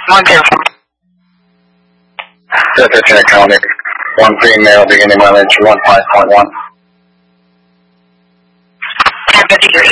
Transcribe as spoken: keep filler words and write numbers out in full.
One zero. fifteen accounting. One female beginning mileage one five point one. ten fifty-three.